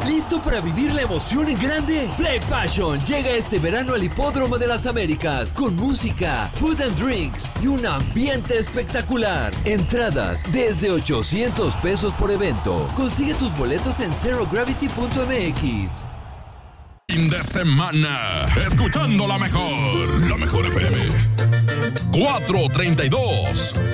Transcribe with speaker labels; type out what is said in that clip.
Speaker 1: ¿Listo para vivir la emoción en grande? Play Passion llega este verano al Hipódromo de las Américas con música, food and drinks y un ambiente espectacular. Entradas desde 800 pesos por evento. Consigue tus boletos en zerogravity.mx.
Speaker 2: Fin de semana, escuchando la mejor FM. 432